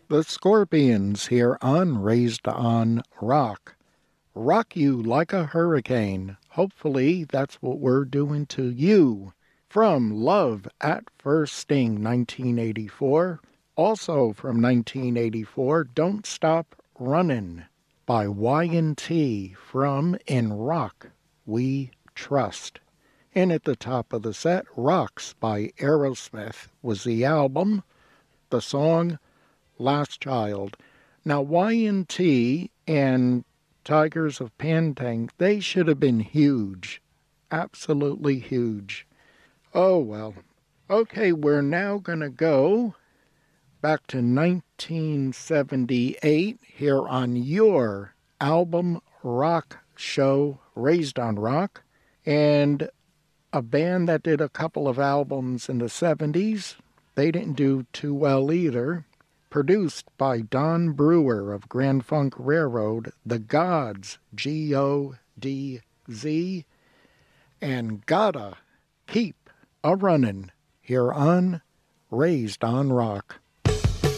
The Scorpions here on Raised on Rock. Rock you like a hurricane. Hopefully that's what we're doing to you. From Love at First Sting, 1984. Also from 1984, Don't Stop Runnin' by Y&T from In Rock We Trust. And at the top of the set, Rocks by Aerosmith was the album. The song, Last Child. Now, Y&T and Tigers of Pantang, they should have been huge. Absolutely huge. Oh, well. Okay, we're now going to go back to 1978 here on your album rock show, Raised on Rock. And a band that did a couple of albums in the 70s. They didn't do too well either. Produced by Don Brewer of Grand Funk Railroad, The Gods, G-O-D-Z, and Gotta Keep a Runnin' here on Raised on Rock.